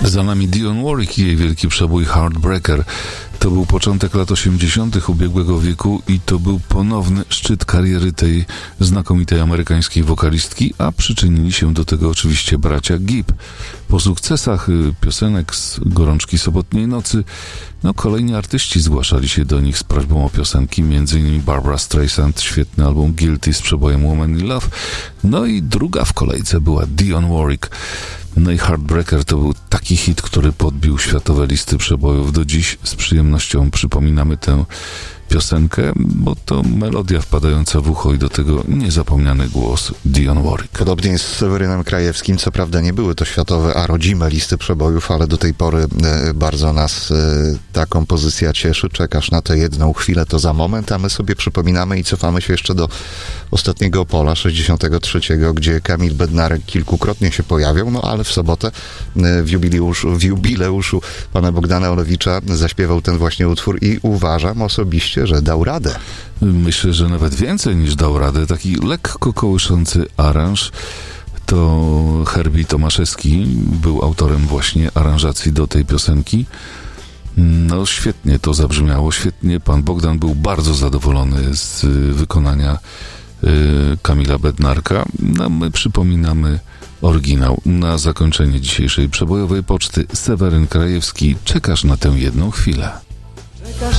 Za nami Dionne Warwick i jej wielki przebój Heartbreaker. To był początek lat 80. ubiegłego wieku i to był ponowny szczyt kariery tej znakomitej amerykańskiej wokalistki, a przyczynili się do tego oczywiście bracia Gibb. Po sukcesach piosenek z gorączki sobotniej nocy, kolejni artyści zgłaszali się do nich z prośbą o piosenki, m.in. Barbra Streisand, świetny album Guilty z przebojem Woman in Love, i druga w kolejce była Dionne Warwick. I Heartbreaker to był taki hit, który podbił światowe listy przebojów. Do dziś z przyjemnością przypominamy tę piosenkę, bo to melodia wpadająca w ucho i do tego niezapomniany głos Dionne Warwick. Podobnie z Sewerynem Krajewskim, co prawda nie były to światowe, a rodzime listy przebojów, ale do tej pory bardzo nas ta kompozycja cieszy. Czekasz na tę jedną chwilę, to za moment, a my sobie przypominamy i cofamy się jeszcze do ostatniego Pola 63, gdzie Kamil Bednarek kilkukrotnie się pojawiał, ale w sobotę w jubileuszu pana Bogdana Olewicza zaśpiewał ten właśnie utwór i uważam osobiście, że dał radę. Myślę, że nawet więcej niż dał radę. Taki lekko kołyszący aranż. To Herbie Tomaszewski był autorem właśnie aranżacji do tej piosenki. Świetnie to zabrzmiało, świetnie. Pan Bogdan był bardzo zadowolony z wykonania Kamila Bednarka. My przypominamy oryginał. Na zakończenie dzisiejszej przebojowej poczty Seweryn Krajewski. Czekasz na tę jedną chwilę.